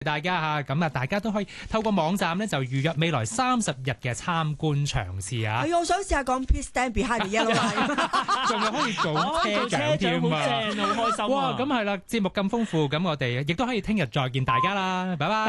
大家嚇，咁啊，大家都可以透過網站咧就預約未來30日嘅參觀場次啊！ 我想試下講 Please stand behind the yellow line， 仲係可以做車長添啊！ 好正啊，好開心啊！ 哇，咁係啦，節目咁豐富，咁我哋亦都可以聽日再見大家啦，拜拜。